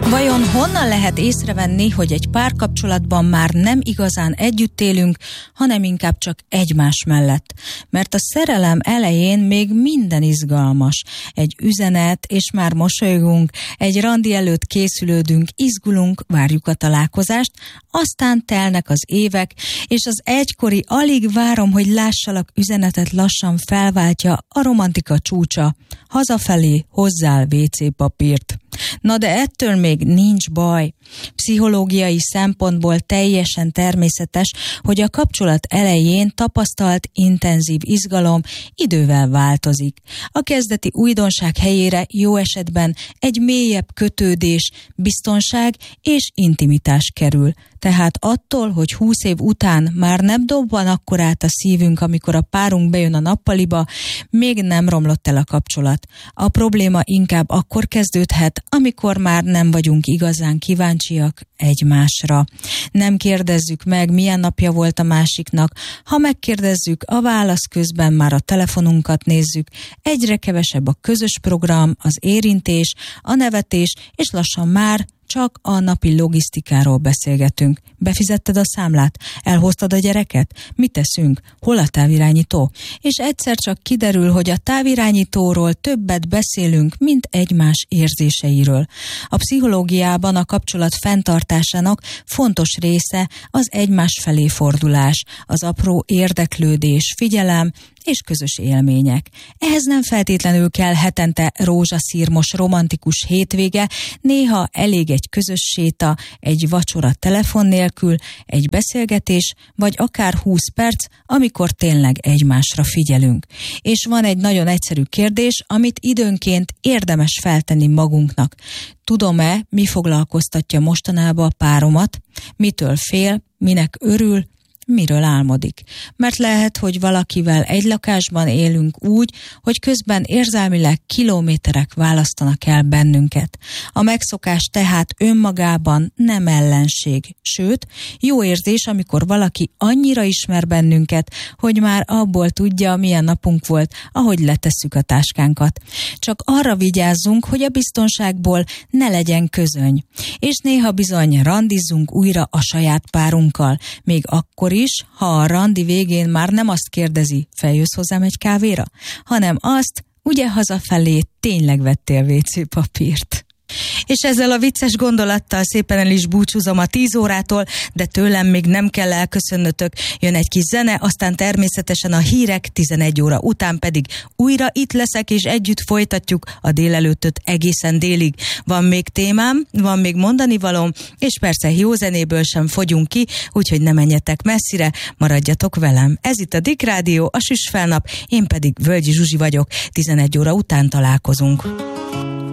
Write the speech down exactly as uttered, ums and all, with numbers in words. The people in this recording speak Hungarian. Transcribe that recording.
Vajon honnan lehet észrevenni, hogy egy párkapcsolatban már nem igazán együtt élünk, hanem inkább csak egymás mellett? Mert a szerelem elején még minden izgalmas. Egy üzenet, és már mosolygunk, egy randi előtt készülődünk, izgulunk, várjuk a találkozást, aztán telnek az évek, és az egykori alig várom, hogy lássalak üzenetet lassan felváltja a romantika csúcsa. Hazafelé hozzál vé cé papírt. Na de ettől még nincs baj. Pszichológiai szempontból teljesen természetes, hogy a kapcsolat elején tapasztalt intenzív izgalom idővel változik. A kezdeti újdonság helyére jó esetben egy mélyebb kötődés, biztonság és intimitás kerül. Tehát attól, hogy húsz év után már nem dobban akkorát a szívünk, amikor a párunk bejön a nappaliba, még nem romlott el a kapcsolat. A probléma inkább akkor kezdődhet, amikor már nem vagyunk igazán kíváncsiak egymásra. Nem kérdezzük meg, milyen napja volt a másiknak. Ha megkérdezzük, a válasz közben már a telefonunkat nézzük. Egyre kevesebb a közös program, az érintés, a nevetés, és lassan már csak a napi logisztikáról beszélgetünk. Befizetted a számlát? Elhoztad a gyereket? Mit teszünk? Hol a távirányító? És egyszer csak kiderül, hogy a távirányítóról többet beszélünk, mint egymás érzéseiről. A pszichológiában a kapcsolat fenntartásának fontos része az egymás felé fordulás, az apró érdeklődés, figyelem és közös élmények. Ehhez nem feltétlenül kell hetente rózsaszírmos romantikus hétvége, néha elég egy közös séta, egy vacsora telefon nélkül, egy beszélgetés, vagy akár húsz perc, amikor tényleg egymásra figyelünk. És van egy nagyon egyszerű kérdés, amit időnként érdemes feltenni magunknak. Tudom-e, mi foglalkoztatja mostanában a páromat? Mitől fél? Minek örül? Miről álmodik? Mert lehet, hogy valakivel egy lakásban élünk úgy, hogy közben érzelmileg kilométerek választanak el bennünket. A megszokás tehát önmagában nem ellenség, sőt, jó érzés, amikor valaki annyira ismer bennünket, hogy már abból tudja, milyen napunk volt, ahogy letesszük a táskánkat. Csak arra vigyázzunk, hogy a biztonságból ne legyen közöny. És néha bizony randizzunk újra a saját párunkkal, még akkor is, ha a randi végén már nem azt kérdezi, feljössz hozzám egy kávéra, hanem azt, ugye hazafelé tényleg vettél vé cé papírt. És ezzel a vicces gondolattal szépen el is búcsúzom a tíz órától, de tőlem még nem kell elköszönnötök. Jön egy kis zene, aztán természetesen a hírek, tizenegy óra után pedig újra itt leszek, és együtt folytatjuk a délelőttöt egészen délig. Van még témám, van még mondanivalóm, és persze jó zenéből sem fogyunk ki, úgyhogy ne menjetek messzire, maradjatok velem. Ez itt a Dick Rádió, a Süsfelnap, én pedig Völgyi Zsuzsi vagyok. tizenegy óra után találkozunk.